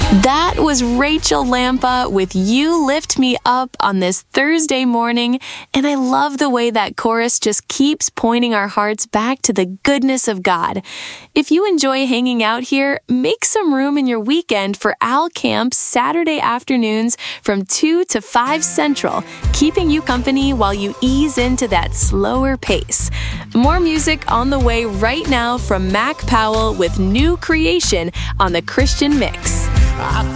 That was Rachel Lampa with You Lift Me Up on this Thursday morning, and I love the way that chorus just keeps pointing our hearts back to the goodness of God. If you enjoy hanging out here, make some room in your weekend for Al Camp Saturday afternoons from 2 to 5 Central, keeping you company while you ease into that slower pace. More music on the way right now from Mac Powell with New Creation on the Christian Mix. I